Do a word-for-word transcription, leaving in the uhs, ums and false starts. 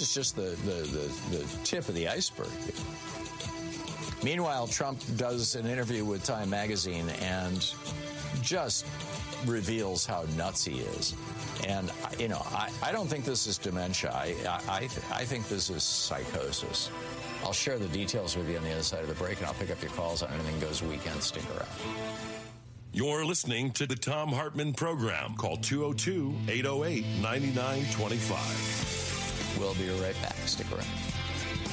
is just the, the, the, the tip of the iceberg. Meanwhile, Trump does an interview with Time Magazine and just reveals how nuts he is. And, you know, I, I don't think this is dementia. I, I, I think this is psychosis. I'll share the details with you on the other side of the break, and I'll pick up your calls on Anything Goes Weekend. Stick around. You're listening to the Thom Hartmann Program. Call two oh two, eight oh eight, nine nine two five. We'll be right back. Stick around.